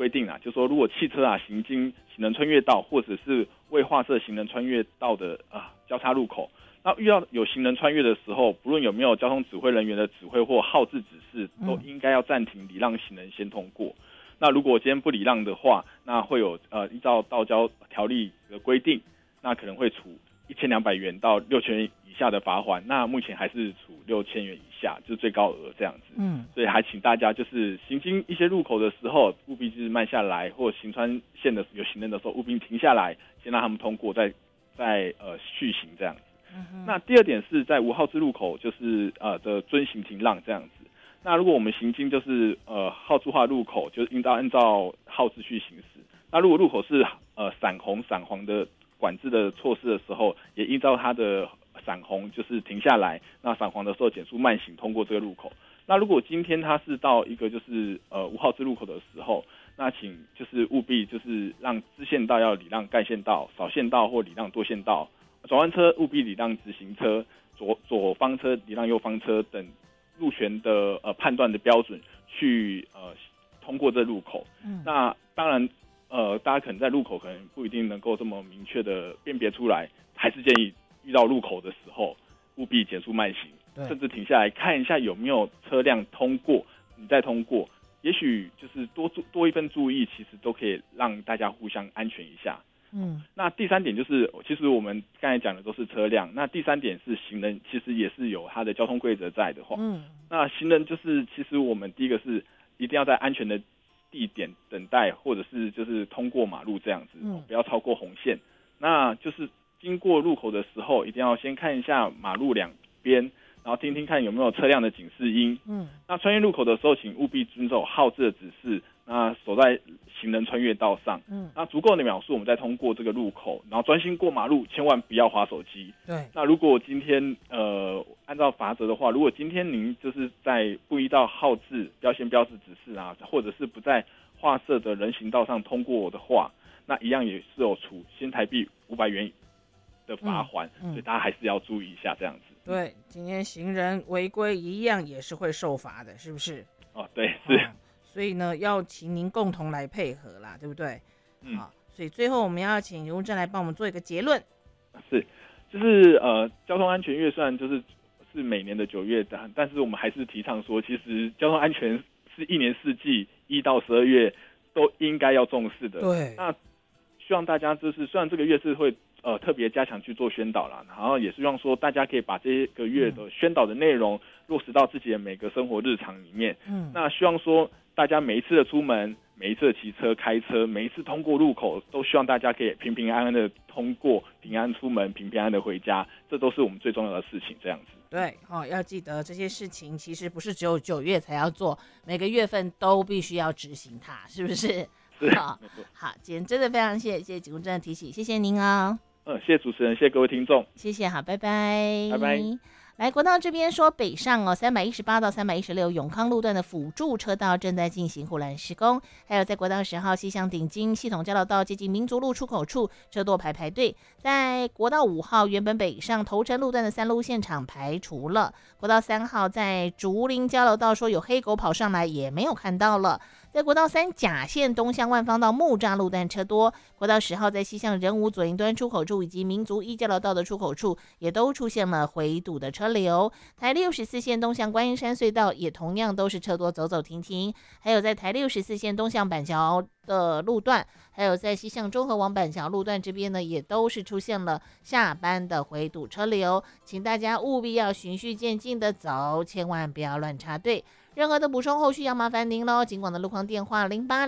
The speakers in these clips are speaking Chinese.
规定啊，就说如果汽车啊行经行人穿越道或者是未划设行人穿越道的交叉路口，那遇到有行人穿越的时候，不论有没有交通指挥人员的指挥或号志指示，都应该要暂停礼让行人先通过。那如果今天不礼让的话，那会有依照道交条例的规定，那可能会处1200元到6000元以下的罚款。那目前还是处6000元以下，就是最高额这样子。所以还请大家就是行经一些路口的时候，务必就是慢下来，或行穿线的有行人的时候，务必停下来，先让他们通过，再续行这样子。那第二点是在无号志路口，就是的遵行停让这样子。那如果我们行经就是号志化路口，就是应当按照号志去行驶。那如果路口是闪红闪黄的管制的措施的时候，也依照它的闪红就是停下来，那闪黄的时候减速慢行通过这个路口。那如果今天它是到一个就是无号志路口的时候，那请就是务必就是让支线道要礼让干线道、少线道或礼让多线道，转弯车务必礼让直行车，左方车礼让右方车等路权的判断的标准去通过这路口。那当然大家可能在路口可能不一定能够这么明确的辨别出来，还是建议遇到路口的时候务必减速慢行，甚至停下来看一下有没有车辆通过，你再通过，也许就是多一份注意，其实都可以让大家互相安全一下。那第三点就是，其实我们刚才讲的都是车辆，那第三点是行人，其实也是有他的交通规则在的话，那行人就是其实我们第一个是一定要在安全的地点等待，或者是就是通过马路这样子，不要超过红线。那就是经过路口的时候，一定要先看一下马路两边，然后听听看有没有车辆的警示音。那穿越路口的时候，请务必遵守号志的指示，那守在行人穿越道上。那足够的秒数，我们再通过这个路口，然后专心过马路，千万不要滑手机。那如果今天按照罚则的话，如果今天您就是在不依照号志标线标示指示啊，或者是不在划设的人行道上通过的话，那一样也是有处新台币500元的罚款，所以大家还是要注意一下这样子。 对，今天行人违规一样也是会受罚的，是不是？ 对，是。 所以呢，要请您共同来配合啦，对不对？好，所以最后我们要请刘正来帮我们做一个结论。 是，就是交通安全月虽然就是每年的9月，但是我们还是提倡说，其实交通安全是一年四季1到12月都应该要重视的。 对。 那希望大家就是虽然这个月是会特别加强去做宣导啦，然后也希望说大家可以把这个月的宣导的内容落实到自己的每个生活日常里面。那希望说大家每一次的出门，每一次的骑车开车，每一次通过路口，都希望大家可以平平安安的通过，平安出门，平平安安的回家，这都是我们最重要的事情这样子。 对，要记得这些事情其实不是只有9月才要做，每个月份都必须要执行它，是不是？好，今天真的非常谢谢警务站的提醒，谢谢您哦。 谢谢主持人，谢谢各位听众， 谢谢，好，拜拜， 拜拜。 来，国道这边说北上318到316永康路段的辅助车道正在进行护栏施工，还有在国道10号西向顶金系统交流道接近民族路出口处车多排队，在国道5号原本北上头城路段的3路现场排除了，国道3号在竹林交流道说有黑狗跑上来也没有看到了，在国道3甲线东向万方到木栅路段车多，国道10号在西向仁武左营端出口处以及民族一交流道的出口处也都出现了回堵的车流，台64线东向观音山隧道也同样都是车多走走停停，还有在台64线东向板桥的路段，还有在西向中和往板桥路段这边呢，也都是出现了下班的回堵车流，请大家务必要循序渐进的走，千万不要乱插队。任何的补充后续要麻烦您咯，警广的路况电话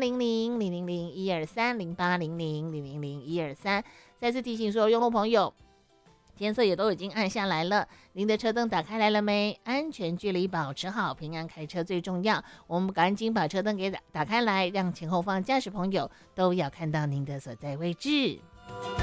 0800-000-123，0800-000-123。再次提醒所有用路朋友，天色也都已经暗下来了，您的车灯打开来了没？安全距离保持好，平安开车最重要。我们赶紧把车灯给打开来，让前后方驾驶朋友都要看到您的所在位置。